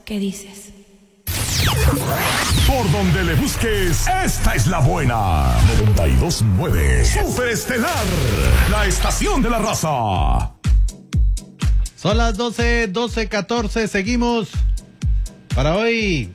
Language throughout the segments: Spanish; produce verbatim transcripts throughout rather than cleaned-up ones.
¿Qué dices? Por donde le busques, esta es la buena. noventa y dos punto nueve Super Estelar, la estación de la raza. Son las doce, doce, catorce. Seguimos para hoy.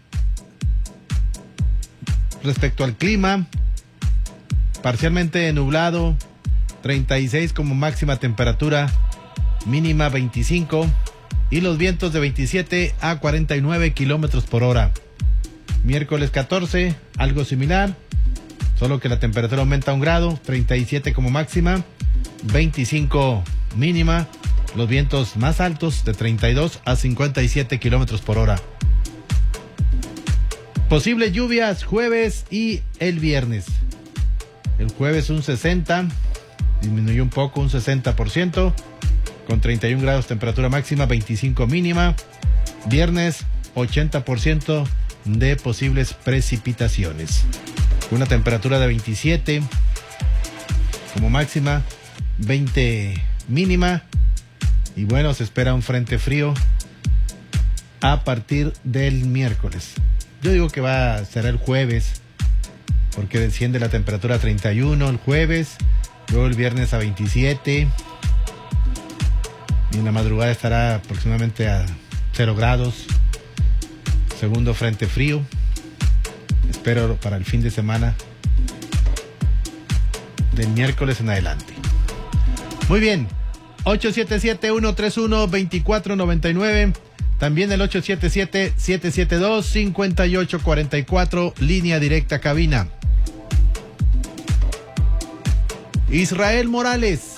Respecto al clima, parcialmente nublado, treinta y seis como máxima temperatura, mínima veinticinco, y los vientos de veintisiete a cuarenta y nueve kilómetros por hora. Miércoles catorce, algo similar, solo que la temperatura aumenta un grado, treinta y siete como máxima, veinticinco mínima, los vientos más altos de treinta y dos a cincuenta y siete kilómetros por hora. Posibles lluvias jueves y el viernes. El jueves un sesenta, disminuyó un poco, un sesenta por ciento, con treinta y un grados temperatura máxima, veinticinco mínima. Viernes ochenta por ciento de posibles precipitaciones. Una temperatura de veintisiete como máxima, veinte mínima. Y bueno, se espera un frente frío a partir del miércoles. Yo digo que va a ser el jueves, porque desciende la temperatura a treinta y uno el jueves, luego el viernes a veintisiete, y en la madrugada estará aproximadamente a cero grados. Segundo frente frío, espero para el fin de semana, del miércoles en adelante. Muy bien, ocho siete siete, uno tres uno, dos cuatro nueve nueve. También el ocho siete siete, siete siete dos, cinco ocho cuatro cuatro, línea directa cabina. Israel Morales